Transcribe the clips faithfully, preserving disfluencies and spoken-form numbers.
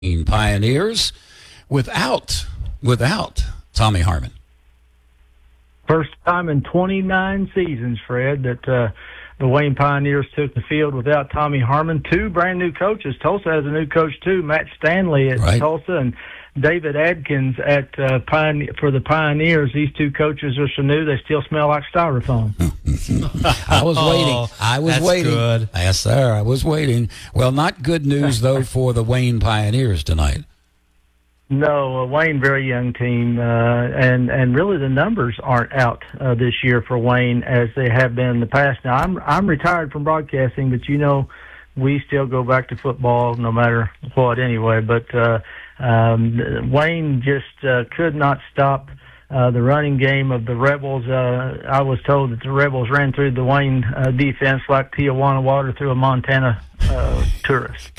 Pioneers without without Tommy Harmon. First time in twenty-nine seasons, Fred, that uh, the Wayne Pioneers took the field without Tommy Harmon. Two brand new coaches. Tulsa has a new coach too, Matt Stanley at right. Tulsa, and David Adkins at uh, Pioneer, for the Pioneers. These two coaches are so new they still smell like styrofoam. I was waiting. Oh, I was that's waiting. Good. Yes, sir. I was waiting. Well, not good news though for the Wayne Pioneers tonight. No, uh, Wayne, very young team, uh, and and really the numbers aren't out uh, this year for Wayne as they have been in the past. Now I'm I'm retired from broadcasting, but you know we still go back to football no matter what anyway. But uh, um, Wayne just uh, could not stop uh, the running game of the Rebels. Uh, I was told that the Rebels ran through the Wayne uh, defense like Tijuana water through a Montana uh, tourist.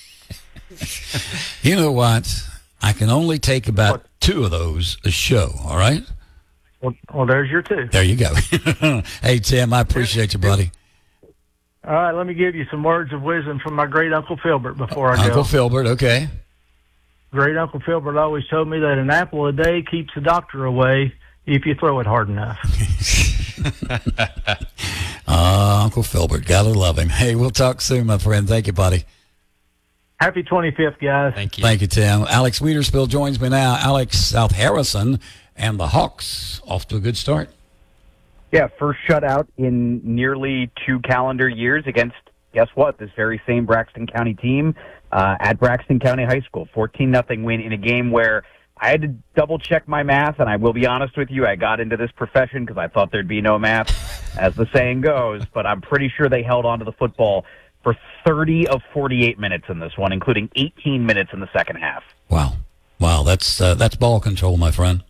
You know what? I can only take about two of those a show, all right? Well, well there's your two. There you go. Hey, Tim, I appreciate you, buddy. All right, let me give you some words of wisdom from my great Uncle Filbert before I go. Uncle Filbert, okay. Great Uncle Filbert always told me that an apple a day keeps the doctor away if you throw it hard enough. uh, Uncle Filbert, gotta love him. Hey, we'll talk soon, my friend. Thank you, buddy. Happy twenty-fifth, guys. Thank you. Thank you, Tim. Alex Wiederspiel joins me now. Alex, South Harrison and the Hawks off to a good start. Yeah, first shutout in nearly two calendar years against, guess what, this very same Braxton County team uh, at Braxton County High School. fourteen nothing win in a game where I had to double-check my math, and I will be honest with you, I got into this profession because I thought there'd be no math, as the saying goes, but I'm pretty sure they held on to the football for thirty of forty-eight minutes in this one, including eighteen minutes in the second half. Wow. Wow, that's uh, that's ball control, my friend.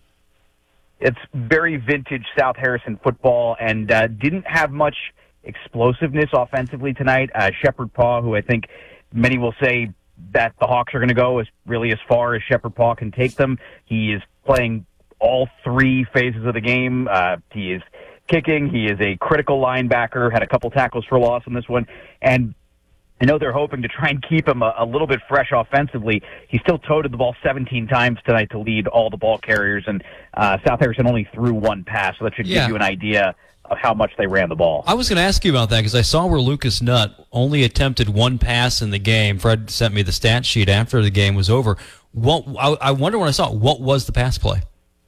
It's very vintage South Harrison football and uh, didn't have much explosiveness offensively tonight. Uh, Shepherd Paw, who I think many will say that the Hawks are going to go as really as far as Shepherd Paw can take them. He is playing all three phases of the game. Uh, he is kicking. He is a critical linebacker, had a couple tackles for loss in this one, and I know they're hoping to try and keep him a, a little bit fresh offensively. He still toted the ball seventeen times tonight to lead all the ball carriers, and uh, South Harrison only threw one pass, so that should Yeah. give you an idea of how much they ran the ball. I was going to ask you about that because I saw where Lucas Nutt only attempted one pass in the game. Fred sent me the stat sheet after the game was over. What I, I wonder when I saw it, what was the pass play?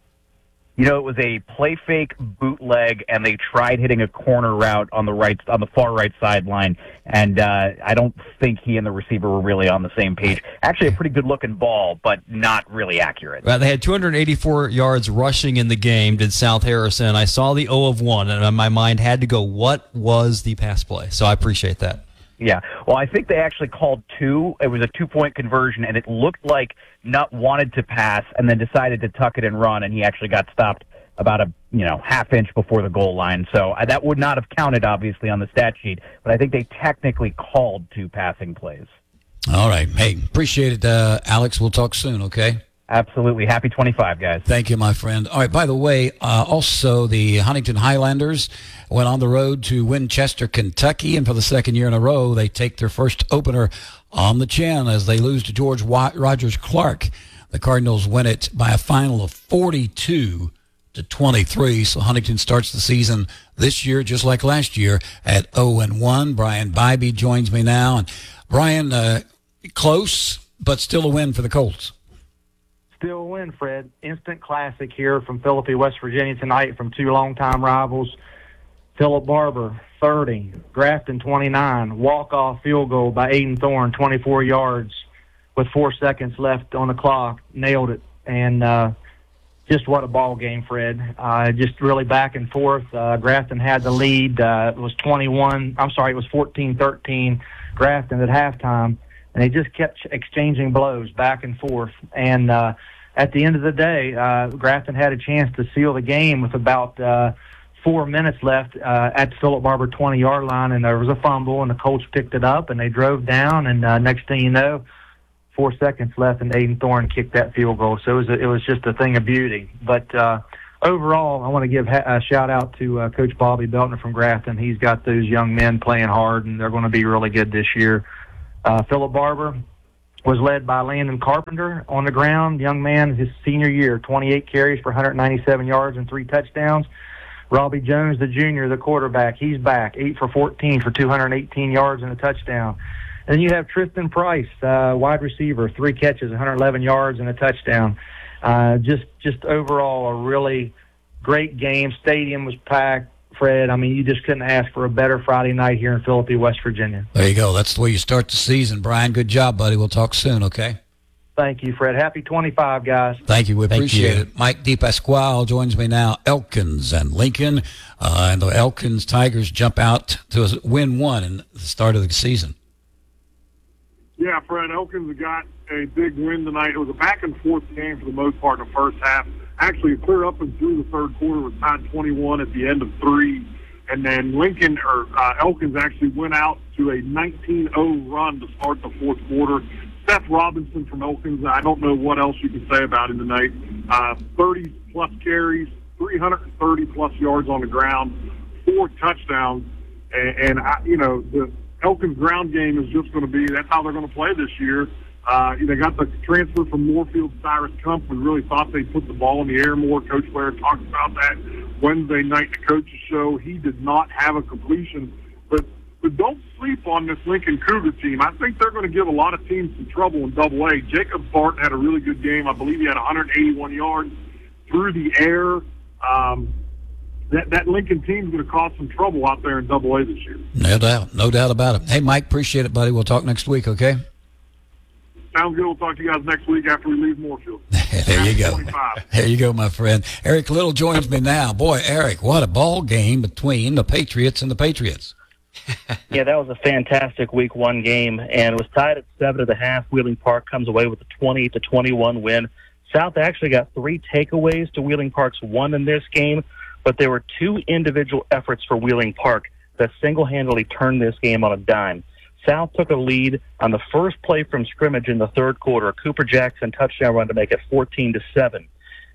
You know, it was a play fake bootleg, and they tried hitting a corner route on the right, on the far right sideline, and uh, I don't think he and the receiver were really on the same page. Actually, a pretty good-looking ball, but not really accurate. Well, they had two hundred eighty-four yards rushing in the game, did South Harrison. I saw the O of one, and my mind had to go, what was the pass play? So I appreciate that. Yeah, well, I think they actually called two. It was a two-point conversion, and it looked like Nutt wanted to pass and then decided to tuck it and run, and he actually got stopped about a you know half inch before the goal line. So uh, that would not have counted, obviously, on the stat sheet, but I think they technically called two passing plays. All right. Hey, appreciate it, uh, Alex. We'll talk soon, okay? Absolutely. Happy twenty-five, guys. Thank you, my friend. All right, by the way, uh, also the Huntington Highlanders went on the road to Winchester, Kentucky, and for the second year in a row, they take their first opener on the chin as they lose to George Rogers Clark. The Cardinals win it by a final of forty-two to twenty-three, so Huntington starts the season this year, just like last year, at oh and one. Brian Bybee joins me now. And Brian, uh, close, but still a win for the Colts. Still a win, Fred. Instant classic here from Philippi, West Virginia tonight from two longtime rivals. Philip Barber, thirty. Grafton, twenty-nine. Walk-off field goal by Aiden Thorne, twenty-four yards with four seconds left on the clock. Nailed it. And uh, just what a ball game, Fred. Uh, just really back and forth. Uh, Grafton had the lead. Uh, it was twenty-one. I'm sorry, it was fourteen thirteen. Grafton at halftime. And they just kept exchanging blows back and forth. And uh, at the end of the day, uh, Grafton had a chance to seal the game with about uh, four minutes left uh, at the Philip Barber twenty-yard line, and there was a fumble, and the Colts picked it up, and they drove down, and uh, next thing you know, four seconds left, and Aiden Thorne kicked that field goal. So it was, a, it was just a thing of beauty. But uh, overall, I want to give a shout-out to uh, Coach Bobby Beltner from Grafton. He's got those young men playing hard, and they're going to be really good this year. Uh, Philip Barber, was led by Landon Carpenter on the ground. Young man, his senior year, twenty-eight carries for one hundred ninety-seven yards and three touchdowns. Robbie Jones, the junior, the quarterback, he's back, eight for fourteen for two hundred eighteen yards and a touchdown. And you have Tristan Price, uh, wide receiver, three catches, one hundred eleven yards and a touchdown. Uh, just, just overall a really great game. Stadium was packed, Fred. I mean, you just couldn't ask for a better Friday night here in Philippi, West Virginia. There you go. That's the way you start the season. Brian, good job, buddy. We'll talk soon, okay? Thank you, Fred. Happy twenty-five, guys. Thank you. We Thank appreciate you. it. Mike DePasquale joins me now. Elkins and Lincoln. Uh, and the Elkins Tigers jump out to a win one in the start of the season. Yeah, Fred, Elkins got a big win tonight. It was a back-and-forth game for the most part in the first half. Actually, it cleared up and through the third quarter was tied twenty-one at the end of three. And then Lincoln, or uh, Elkins actually went out to a nineteen oh run to start the fourth quarter. Seth Robinson from Elkins, I don't know what else you can say about him tonight. Uh, thirty-plus carries, three hundred thirty-plus yards on the ground, four touchdowns. And, and I, you know, the Elkins ground game is just going to be, that's how they're going to play this year. Uh, they got the transfer from Moorfield, Cyrus Kump. We really thought they'd put the ball in the air more. Coach Blair talked about that Wednesday night at the coach's show. He did not have a completion. But, but don't sleep on this Lincoln Cougar team. I think they're going to give a lot of teams some trouble in Double A. Jacob Barton had a really good game. I believe he had one hundred eighty-one yards through the air. Um, that, that Lincoln team's going to cause some trouble out there in Double A this year. No doubt. No doubt about it. Hey, Mike, appreciate it, buddy. We'll talk next week, okay? Sounds good. We'll talk to you guys next week after we leave Moorfield. There you go. There you go, my friend. Eric Little joins me now. Boy, Eric, what a ball game between the Patriots and the Patriots. Yeah, that was a fantastic week one game, and it was tied at seven at the half. Wheeling Park comes away with a twenty to twenty-one win. South actually got three takeaways to Wheeling Park's one in this game, but there were two individual efforts for Wheeling Park that single-handedly turned this game on a dime. South took a lead on the first play from scrimmage in the third quarter, a Cooper Jackson touchdown run to make it fourteen to seven.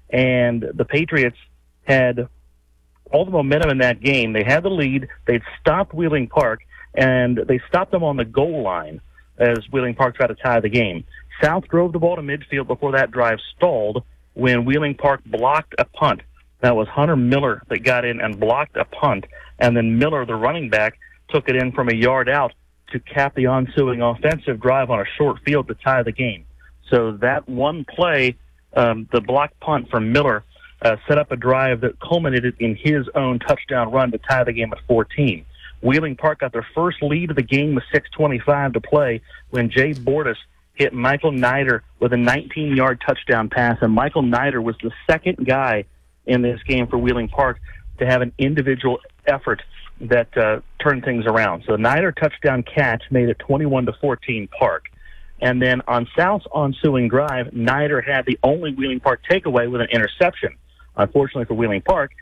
And the Patriots had all the momentum in that game. They had the lead. They'd stopped Wheeling Park, and they stopped them on the goal line as Wheeling Park tried to tie the game. South drove the ball to midfield before that drive stalled when Wheeling Park blocked a punt. That was Hunter Miller that got in and blocked a punt, and then Miller, the running back, took it in from a yard out to cap the ensuing offensive drive on a short field to tie the game. So that one play, um, the block punt from Miller, uh, set up a drive that culminated in his own touchdown run to tie the game at fourteen. Wheeling Park got their first lead of the game with six twenty-five to play when Jay Bordas hit Michael Nider with a nineteen-yard touchdown pass, and Michael Nider was the second guy in this game for Wheeling Park to have an individual effort that uh, turned things around. So the Nider touchdown catch made it twenty-one to fourteen Park. And then on South's ensuing drive, Nider had the only Wheeling Park takeaway with an interception. Unfortunately for Wheeling Park,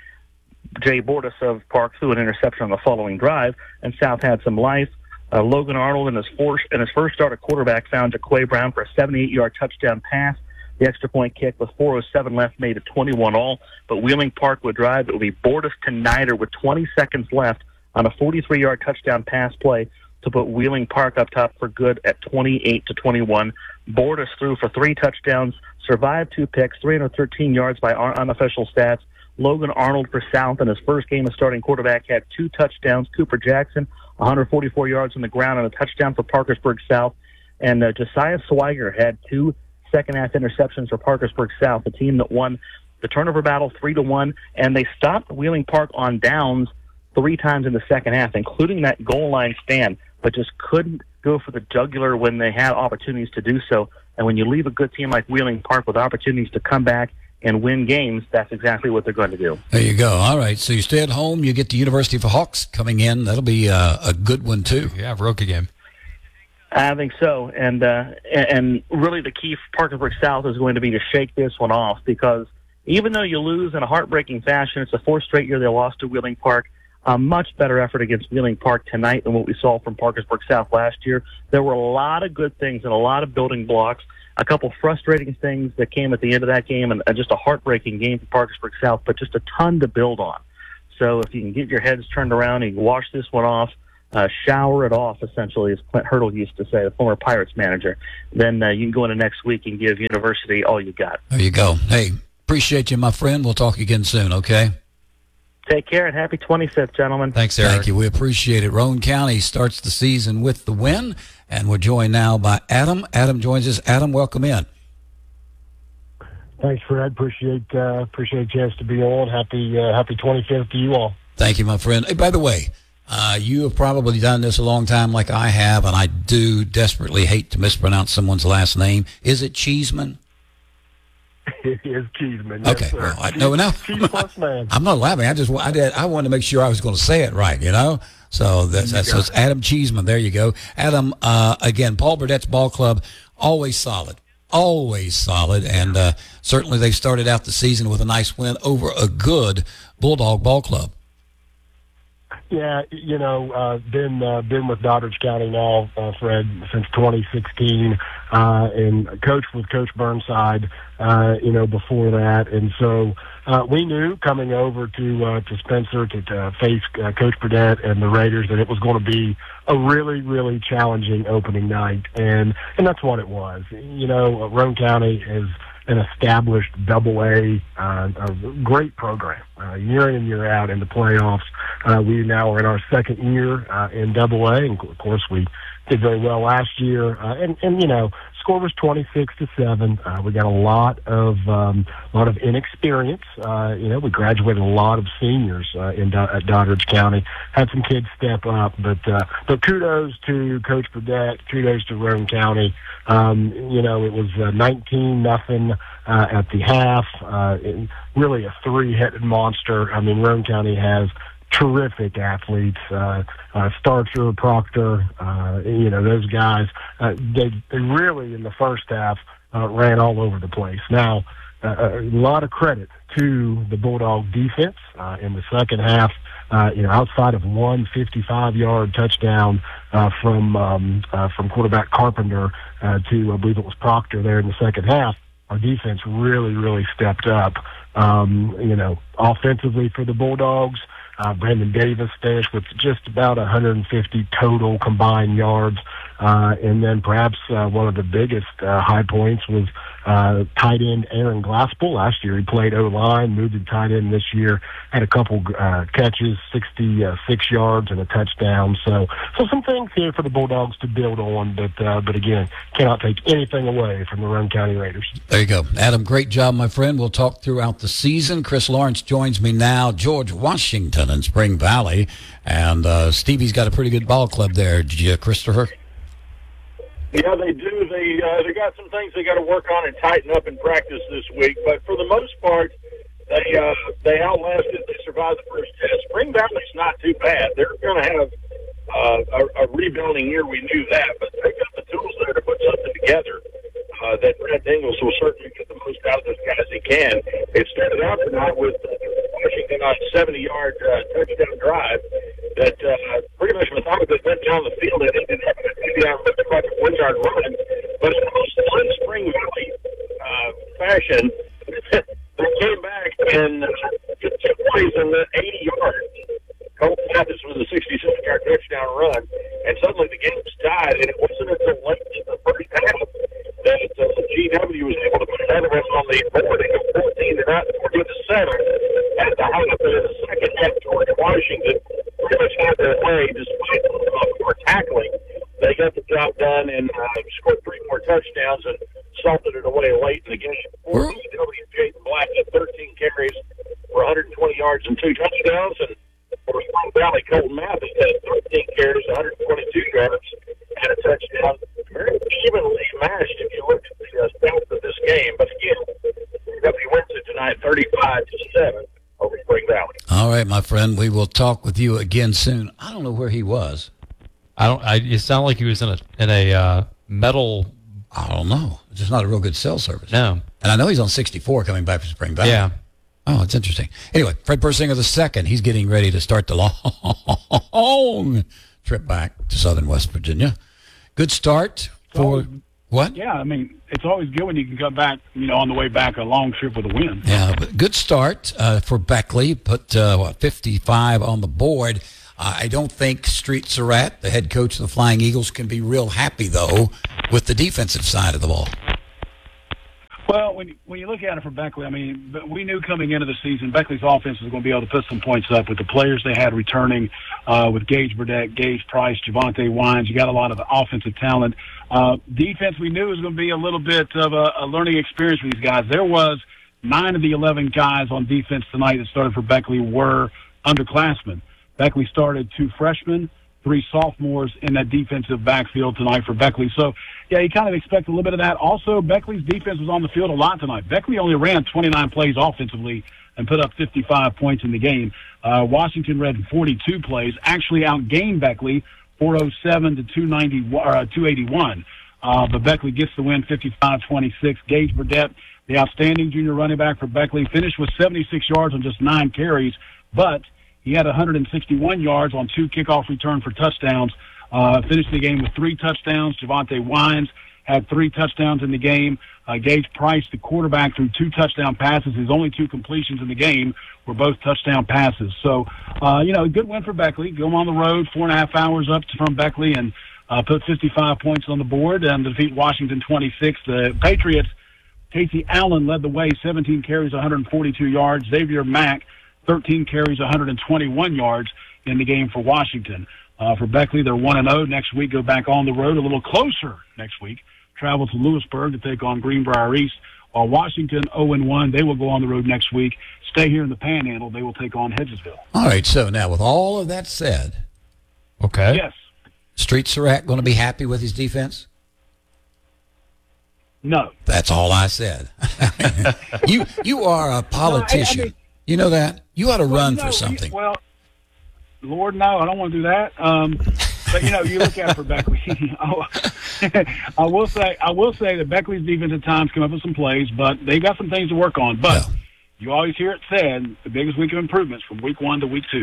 Jay Bordas of Park threw an interception on the following drive, and South had some life. Uh, Logan Arnold in his, first, in his first start at quarterback found Jaquay Brown for a seventy-eight-yard touchdown pass. The extra point kick with four oh seven left made it twenty-one all, but Wheeling Park would drive. It would be Bordas to Nider with twenty seconds left on a forty-three-yard touchdown pass play to put Wheeling Park up top for good at twenty-eight to twenty-one. Bordas threw for three touchdowns, survived two picks, three hundred thirteen yards by unofficial stats. Logan Arnold for South in his first game as starting quarterback had two touchdowns. Cooper Jackson, one hundred forty-four yards on the ground and a touchdown for Parkersburg South. And uh, Josiah Swiger had two second-half interceptions for Parkersburg South, a team that won the turnover battle three to one, and they stopped Wheeling Park on downs three times in the second half, including that goal line stand, but just couldn't go for the jugular when they had opportunities to do so. And when you leave a good team like Wheeling Park with opportunities to come back and win games, that's exactly what they're going to do. There you go. All right, so you stay at home. You get the University of Hawks coming in. That'll be uh, a good one, too. Yeah, Roca game. I think so, and uh, and really the key for Parkersburg South is going to be to shake this one off, because even though you lose in a heartbreaking fashion, it's the fourth straight year they lost to Wheeling Park. A much better effort against Wheeling Park tonight than what we saw from Parkersburg South last year. There were a lot of good things and a lot of building blocks, a couple frustrating things that came at the end of that game, and just a heartbreaking game for Parkersburg South, but just a ton to build on. So if you can get your heads turned around and you can wash this one off, uh, shower it off, essentially, as Clint Hurdle used to say, the former Pirates manager, then uh, you can go into next week and give University all you got. There you go. Hey, appreciate you, my friend. We'll talk again soon, okay? Take care and happy twenty-fifth, gentlemen. Thanks, Eric. Thank you. We appreciate it. Roane County starts the season with the win, and we're joined now by Adam. Adam joins us. Adam, welcome in. Thanks, Fred. Appreciate uh, appreciate the chance to be on. Happy uh, happy twenty-fifth to you all. Thank you, my friend. Hey, by the way, uh, you have probably done this a long time like I have, and I do desperately hate to mispronounce someone's last name. Is it Cheeseman? It is Cheeseman. Yes, Okay. sir. Well, I, no, no. Cheese plus man. I'm not laughing. I just I did. I wanted to make sure I was going to say it right. You know. So that's, that's so it's Adam Cheeseman. There you go, Adam. Uh, again, Paul Burdett's ball club, always solid, always solid, and uh, certainly they started out the season with a nice win over a good Bulldog ball club. Yeah, you know, uh, been uh, been with Doddridge County now, uh, Fred, since twenty sixteen, uh, and coached with Coach Burnside, uh, you know, before that, and so uh, we knew coming over to uh, to Spencer to, to face uh, Coach Burdett and the Raiders that it was going to be a really, really challenging opening night, and and that's what it was. You know, Roane County is an established double A, uh, a great program, uh, year in and year out in the playoffs. Uh, we now are in our second year uh, in double A, and of course we did very well last year. Uh, and, and, you know, score was twenty-six to seven. Uh, we got a lot of, um, a lot of inexperience. Uh, you know, we graduated a lot of seniors, uh, in, Do- at Doddridge County, had some kids step up, but, uh, but kudos to Coach Burdett, kudos to Roane County. Um, you know, it was uh, nineteen nothing, uh, at the half, uh, it, really a three-headed monster. I mean, Roane County has terrific athletes, uh, uh, Starcher, Proctor, uh, you know, those guys, uh, they, they really in the first half, uh, ran all over the place. Now, uh, a lot of credit to the Bulldog defense, uh, in the second half, uh, you know, outside of one fifty-five yard touchdown, uh, from, um, uh, from quarterback Carpenter, uh, to, I believe it was Proctor there in the second half. Our defense really, really stepped up, um, you know, offensively for the Bulldogs. Uh, Brandon Davis finished with just about one hundred fifty total combined yards. Uh, and then perhaps uh, one of the biggest uh, high points was uh, tight end Aaron Glaspel. Last year he played O-line, moved to tight end this year, had a couple uh, catches, sixty-six yards and a touchdown. So so some things here for the Bulldogs to build on, but uh, but again, cannot take anything away from the Roane County Raiders. There you go. Adam, great job, my friend. We'll talk throughout the season. Chris Lawrence joins me now. George Washington in Spring Valley. And uh, Stevie's got a pretty good ball club there, Christopher. Yeah, they do. They uh, they got some things they got to work on and tighten up in practice this week. But for the most part, they uh, they outlasted. They survived the first test. Spring Valley's not too bad. They're going to have uh, a, a rebuilding year. We knew that, but they've got the tools there to put something together. Uh, that Brad Dingles will certainly get the most out of those guys he can. It started out tonight with uh, Washington on a seventy-yard uh, touchdown drive that uh, pretty much methodically went down the field and ended up down about a one-yard run. But in the most fun Spring Valley uh, fashion, they came back and uh, took two plays in the eighty yards. Cole Mathis with a sixty-seven yard touchdown run, and suddenly the game was tied, and it wasn't until late in the first half that uh, G W was able to put another run on the board and go fourteen to not fourteen to seven at the half. But in the second half, George Washington pretty much had their way despite uh, more tackling. They got the job done and uh, scored three more touchdowns and salted it away late in the game. For G W, Jaden Black had thirteen carries for one hundred twenty yards and two touchdowns, and for Spring Valley, Colton Mathis had thirteen carries, one hundred twenty-two yards, and a touchdown. Very evenly matched if you look at the uh, stats of this game. But again, G W wins it tonight thirty-five to seven over Spring Valley. All right, my friend. We will talk with you again soon. I don't know where he was. I don't. I, it sounded like he was in a in a uh, metal. I don't know. It's just not a real good cell service. No. And I know he's on sixty-four coming back from Spring Valley. Yeah. Oh, it's interesting. Anyway, Fred Persinger the second. He's getting ready to start the long trip back to southern West Virginia. Good start for always, what? Yeah, I mean, it's always good when you can come back, you know, on the way back a long trip with a win. Yeah, but good start uh, for Beckley. Put, uh, what, fifty-five on the board. I don't think Street Surratt, the head coach of the Flying Eagles, can be real happy, though, with the defensive side of the ball. Well, when you, when you look at it for Beckley, I mean, we knew coming into the season Beckley's offense was going to be able to put some points up with the players they had returning, uh, with Gage Burdett, Gage Price, Javonte Wines. You got a lot of offensive talent. Uh, defense, we knew was going to be a little bit of a, a learning experience for these guys. There was nine of the eleven guys on defense tonight that started for Beckley were underclassmen. Beckley started two freshmen, three sophomores in that defensive backfield tonight for Beckley. So, yeah, you kind of expect a little bit of that. Also, Beckley's defense was on the field a lot tonight. Beckley only ran twenty-nine plays offensively and put up fifty-five points in the game. Uh, Washington ran forty-two plays, actually outgained Beckley four oh seven to two ninety, uh, two eighty-one. Uh, but Beckley gets the win fifty-five twenty-six. Gage Burdett, the outstanding junior running back for Beckley, finished with seventy-six yards on just nine carries, but he had one hundred sixty-one yards on two kickoff return for touchdowns. Uh, finished the game with three touchdowns. Javonte Wines had three touchdowns in the game. Uh, Gage Price, the quarterback, threw two touchdown passes. His only two completions in the game were both touchdown passes. So, uh, you know, a good win for Beckley. Go on the road, four and a half hours up from Beckley, and uh, put fifty-five points on the board and defeat Washington twenty-six. The Patriots, Casey Allen led the way, seventeen carries, one hundred forty-two yards. Xavier Mack, thirteen carries, one hundred twenty-one yards in the game for Washington. Uh, for Beckley, they're one and oh. Next week, go back on the road a little closer next week. Travel to Lewisburg to take on Greenbrier East. While Washington oh and one, they will go on the road next week. Stay here in the Panhandle. They will take on Hedgesville. All right, so now with all of that said, okay. Yes. Street Surratt going to be happy with his defense? No. That's all I said. you you are a politician. No, I, I mean, you know that? You ought to well, run no, for something. Well, Lord, no, I don't want to do that. Um, but you know, you look at it for Beckley. I will say, I will say that Beckley's defense at times come up with some plays, but they got some things to work on. But Yeah. you always hear it said, the biggest week of improvements from week one to week two.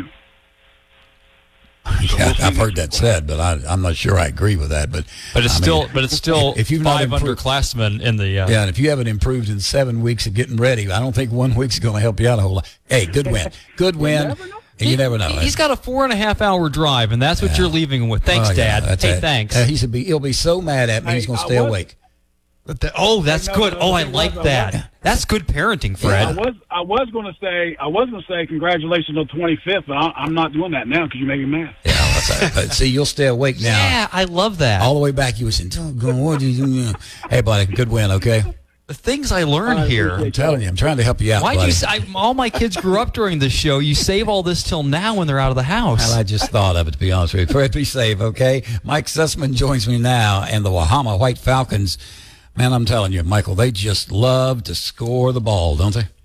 So Yeah, we'll see I've heard next that week. said, but I, I'm not sure I agree with that. But But it's I still, mean, but it's still if you've not five improved- underclassmen in the. Uh, Yeah, and if you haven't improved in seven weeks of getting ready, I don't think one week's going to help you out a whole lot. Hey, good win. Good win. And you never know. He's got a four and a half hour drive, and that's what Yeah. you're leaving him with. Thanks, Oh, yeah, Dad. that's Hey, it. thanks. Uh, he's be, he'll be so mad at me, he's Hey, going to I stay was- awake. But the- oh, that's No, good. no, Oh, I no, like no, that. no. That's good parenting, I Fred. was, I was going to say, I was going to say congratulations on twenty-fifth, but I, I'm not doing that now because you made me mad. Yeah, that's it. But see, you'll stay awake now. Yeah, I love that. All the way back, you were saying, "Doggone, what did you do?" Hey, buddy, good win, okay? The things I learn I here. I'm telling you, I'm trying to help you out, Why do buddy. you? Say, I, all my kids grew up during this show. You save all this till now when they're out of the house. Well, I just thought of it, to be honest with you. Fred, be safe, okay? Mike Sussman joins me now, and the Wahama White Falcons. Man, I'm telling you, Michael, they just love to score the ball, don't they?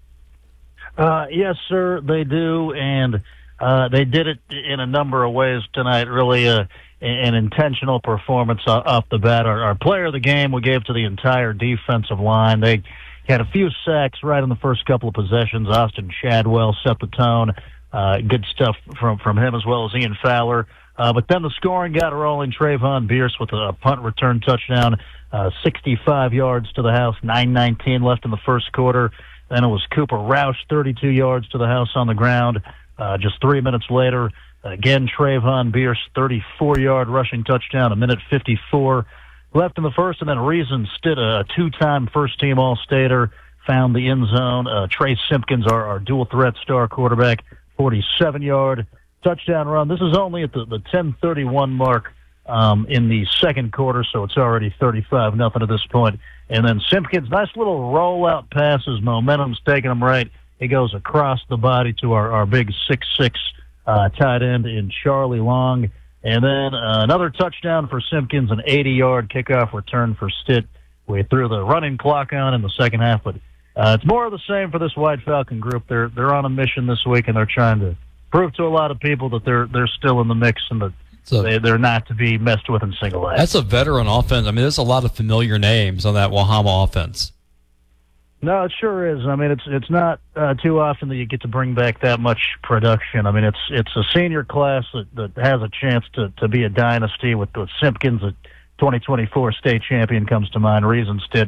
Uh, yes, sir, they do, and uh, they did it in a number of ways tonight. Really, uh, an intentional performance off the bat. Our, our player of the game we gave to the entire defensive line. They had a few sacks right in the first couple of possessions. Austin Shadwell set the tone. Uh, good stuff from from him as well as Ian Fowler. Uh, but then the scoring got rolling. Trayvon Bierce with a punt return touchdown, uh, sixty-five yards to the house, nine nineteen left in the first quarter. Then it was Cooper Roush, thirty-two yards to the house on the ground. Uh, just three minutes later, again, Trayvon Bierce, thirty-four-yard rushing touchdown, a minute fifty-four left in the first. And then Reason Stitt, a two-time first-team All-Stater, found the end zone. Uh, Trey Simpkins, our, our dual-threat star quarterback, forty-seven-yard touchdown run. This is only at the, the ten thirty-one mark um, in the second quarter, so it's already thirty-five nothing at this point. And then Simpkins, nice little rollout passes. Momentum's taking him right. He goes across the body to our, our big six six uh, tight end in Charlie Long. And then uh, another touchdown for Simpkins, an eighty-yard kickoff return for Stitt. We threw the running clock on in the second half, but uh, it's more of the same for this White Falcon group. They're they're on a mission this week, and they're trying to prove to a lot of people that they're they're still in the mix and that So- they, they're not to be messed with in single A. That's a veteran offense. I mean, there's a lot of familiar names on that Wahama offense. No, it sure is. I mean, it's it's not uh, too often that you get to bring back that much production. I mean, it's it's a senior class that, that has a chance to, to be a dynasty with, with Simpkins, a twenty twenty-four state champion comes to mind. Reasons did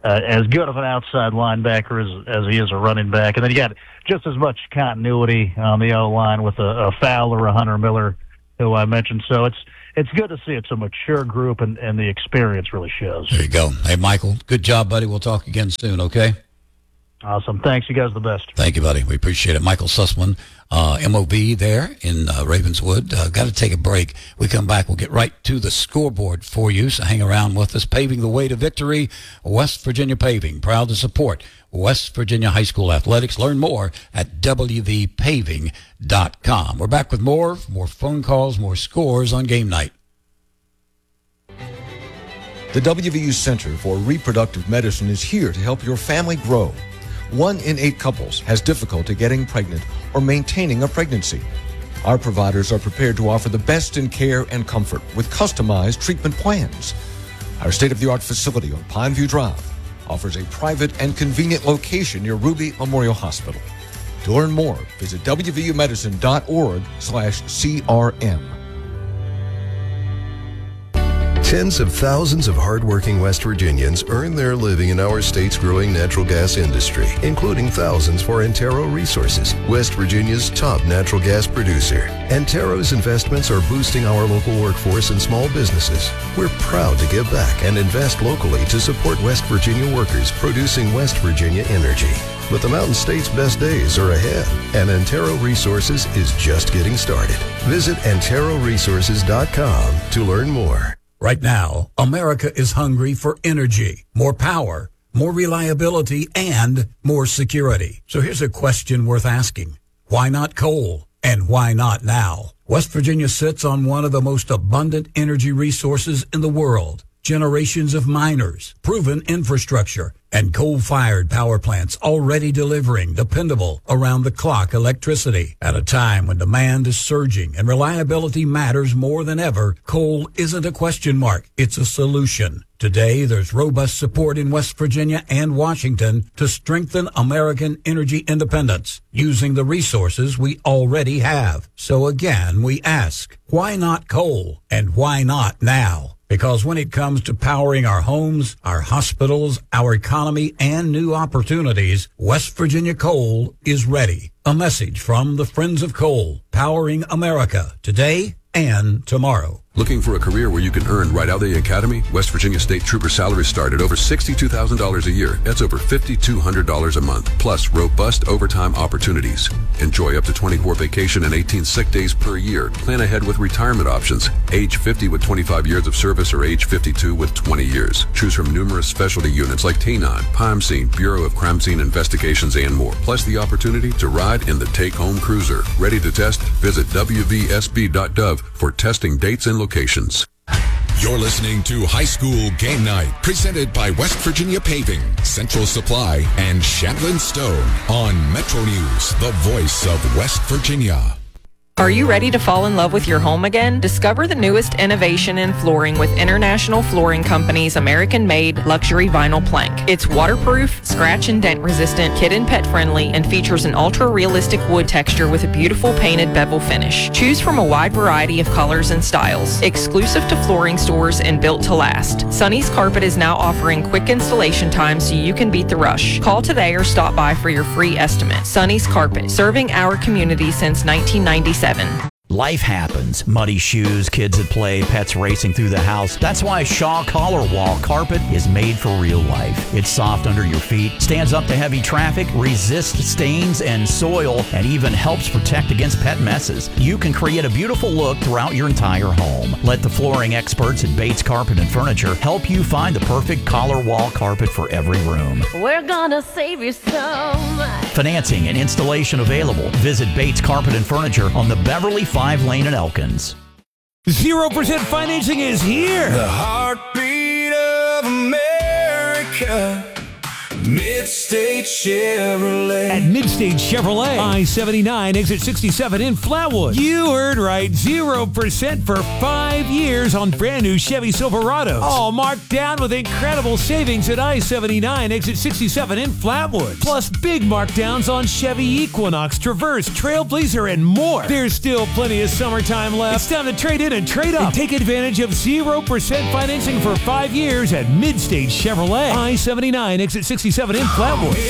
uh, as good of an outside linebacker as, as he is a running back. And then you got just as much continuity on the O-line with a, a Fowler, a Hunter Miller, who I mentioned. So it's it's good to see it's a mature group, and, and the experience really shows. There you go. Hey, Michael, good job, buddy. We'll talk again soon, okay? Awesome. Thanks. You guys are the best. Thank you, buddy. We appreciate it. Michael Sussman, uh, M O B there in uh, Ravenswood. Uh, got to take a break. We come back, we'll get right to the scoreboard for you, so hang around with us. Paving the way to victory, West Virginia Paving, proud to support West Virginia High School athletics. Learn more at w v paving dot com. We're back with more, more phone calls, more scores on game night. The W V U Center for Reproductive Medicine is here to help your family grow. One in eight couples has difficulty getting pregnant or maintaining a pregnancy. Our providers are prepared to offer the best in care and comfort with customized treatment plans. Our state-of-the-art facility on Pineview Drive offers a private and convenient location near Ruby Memorial Hospital. To learn more, visit w v u medicine dot org slash C R M. Tens of thousands of hardworking West Virginians earn their living in our state's growing natural gas industry, including thousands for Antero Resources, West Virginia's top natural gas producer. Antero's investments are boosting our local workforce and small businesses. We're proud to give back and invest locally to support West Virginia workers producing West Virginia energy. But the Mountain State's best days are ahead, and Antero Resources is just getting started. Visit antero resources dot com to learn more. Right now, America is hungry for energy, more power, more reliability, and more security. So here's a question worth asking. Why not coal? And why not now? West Virginia sits on one of the most abundant energy resources in the world. Generations of miners, proven infrastructure, and coal-fired power plants already delivering dependable, around-the-clock electricity. At a time when demand is surging and reliability matters more than ever, coal isn't a question mark, it's a solution. Today, there's robust support in West Virginia and Washington to strengthen American energy independence using the resources we already have. So again, we ask, why not coal? And why not now? Because when it comes to powering our homes, our hospitals, our economy, and new opportunities, West Virginia Coal is ready. A message from the Friends of Coal, powering America today and tomorrow. Looking for a career where you can earn right out of the academy? West Virginia State Trooper salaries start at over sixty-two thousand dollars a year. That's over five thousand two hundred dollars a month, plus robust overtime opportunities. Enjoy up to twenty-four vacation and eighteen sick days per year. Plan ahead with retirement options. Age fifty with twenty-five years of service or age fifty-two with twenty years. Choose from numerous specialty units like T nine, P Scene, Bureau of Crime Scene Investigations, and more. Plus the opportunity to ride in the take-home cruiser. Ready to test? Visit w v s b dot gov for testing dates and locations. Locations. You're listening to High School Game Night, presented by West Virginia Paving, Central Supply, and Shandlin Stone on Metro News, the voice of West Virginia. Are you ready to fall in love with your home again? Discover the newest innovation in flooring with International Flooring Company's American-made luxury vinyl plank. It's waterproof, scratch and dent resistant, kid and pet friendly, and features an ultra-realistic wood texture with a beautiful painted bevel finish. Choose from a wide variety of colors and styles. Exclusive to flooring stores and built to last. Sonny's Carpet is now offering quick installation time so you can beat the rush. Call today or stop by for your free estimate. Sonny's Carpet, serving our community since nineteen ninety-seven. Life happens. Muddy shoes, kids at play, pets racing through the house. That's why Shaw Collar Wall Carpet is made for real life. It's soft under your feet, stands up to heavy traffic, resists stains and soil, and even helps protect against pet messes. You can create a beautiful look throughout your entire home. Let the flooring experts at Bates Carpet and Furniture help you find the perfect collar wall carpet for every room. We're gonna save you so much. Financing and installation available. Visit Bates Carpet and Furniture on the Beverly five Lane in Elkins. Zero percent financing is here. The heartbeat of America. Mid-State Chevrolet. At Midstage Chevrolet, I seventy-nine, exit sixty-seven in Flatwood. You heard right, zero percent for five years on brand new Chevy Silverados. All marked down with incredible savings at I seventy-nine, exit sixty-seven in Flatwood. Plus big markdowns on Chevy Equinox, Traverse, Trailblazer, and more. There's still plenty of summertime left. It's time to trade in and trade up. And take advantage of zero percent financing for five years at Midstage Chevrolet. I seventy-nine, exit sixty-seven in Flatwood.